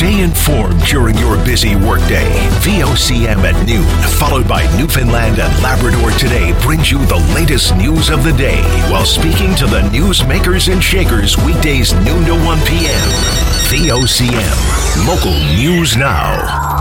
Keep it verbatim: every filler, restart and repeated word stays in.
Stay informed during your busy workday. V O C M at noon, followed by Newfoundland and Labrador Today, brings you the latest news of the day while speaking to the newsmakers and shakers weekdays noon to one p.m. V O C M, local news now.